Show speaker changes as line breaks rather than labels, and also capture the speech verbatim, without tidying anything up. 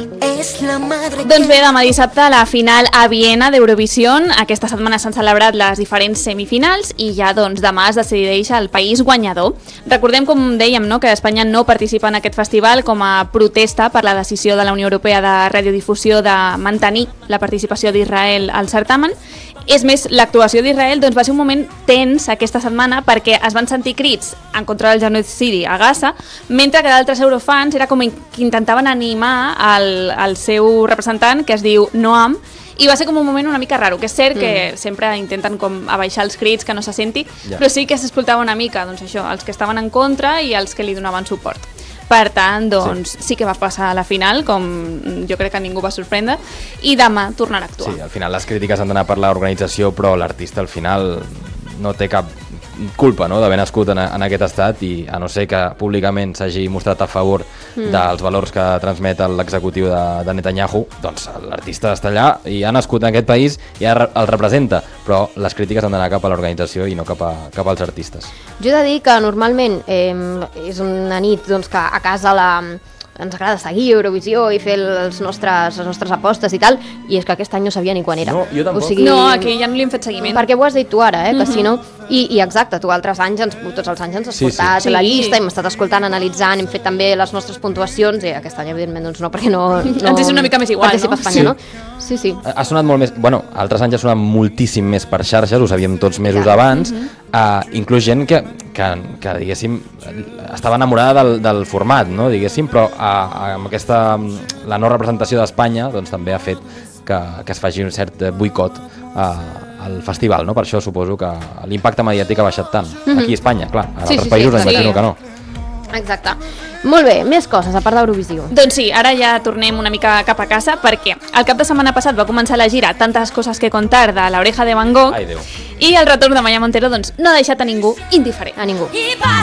Doncs bé, demà dissabte la final a Viena d'Eurovision. Aquesta setmana s'han celebrat les diferents semifinals i ja doncs demà es decideix el país guanyador. Recordem, com dèiem, no, que Espanya no participa en aquest festival com a protesta per la decisió de la Unió Europea de Radiodifusió de mantenir la participació d'Israel al certamen. És més, l'actuació d'Israel doncs, va ser un moment tens aquesta setmana perquè es van sentir crits en contra del genocidi a Gaza, mentre que d'altres eurofans era com que intentaven animar el, el seu representant, que es diu Noam, i va ser com un moment una mica raro, que és cert que mm. sempre intenten com abaixar els crits, que no se senti, ja. Però sí que s'escoltava una mica, doncs això, els que estaven en contra i els que li donaven suport. Per tant, doncs, sí. sí que va passar a la final, com jo crec que ningú va sorprendre, i demà tornarà a actuar.
Sí, al final les crítiques han d'anar per l'organització, però l'artista al final no té cap culpa, no?, d'haver nascut en, en aquest estat, i a no ser que públicament s'hagi mostrat a favor mm. dels valors que transmet l'executiu de, de Netanyahu, doncs l'artista està allà i ha nascut en aquest país i el representa, però les crítiques han d'anar cap a l'organització i no cap, a, cap als artistes.
Jo he de dir que normalment eh, és una nit doncs, que a casa la... ens agrada seguir Eurovisió i fer els nostres, les nostres apostes i tal, i és que aquest any no sabia ni quan era.
No, jo tampoc.
O sigui, no, aquí ja no li hem fet seguiment.
Perquè ho has dit tu ara, eh, que uh-huh. si no... I, I exacte, tu altres anys, ens, tots els anys ens has escoltat sí, sí. la llista, hem estat escoltant, analitzant, hem fet també les nostres puntuacions, i aquest any evidentment doncs no, perquè no... no
ens és una mica més igual,
participa
no?
Espanya,
sí.
no? Sí, sí.
Ha sonat molt més... Bueno, altres anys ha sonat moltíssim més per xarxes, ho sabíem tots mesos ja. abans, uh-huh. uh, inclús gent que, que, que, diguéssim, estava enamorada del, del format, no?, diguéssim, però uh, amb aquesta... la no representació d'Espanya doncs també ha fet que, que es faci un cert boicot uh, al festival, no? Per això suposo que l'impacte mediàtic ha baixat tant. Mm-hmm. Aquí a Espanya, clar, en sí, altres sí, països sí, imagino sí. que no.
Exacte. Molt bé, més coses a part d'Eurovisió.
Doncs sí, ara ja tornem una mica cap a casa perquè el cap de setmana passat va començar la gira Tantes coses que contar de La Oreja de Van Gogh.
Ai, Déu.
I el retorn de Maya Montero doncs, no ha deixat a ningú indiferent.
A ningú.